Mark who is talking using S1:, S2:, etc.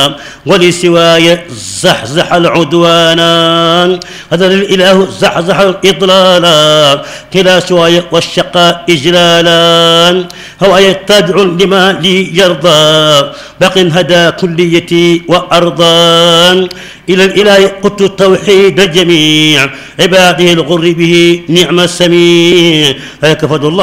S1: ولسواي زحزح العدوانا هذا الإله زحزح الإضلالا كلا سواي والشقاء إجلالا هواي تابع لما لي يرضى باق هدى كليتي وأرضا إلى الإله قلت التوحيد الجميع عباده الغر به نعم السميع هيك فضل الله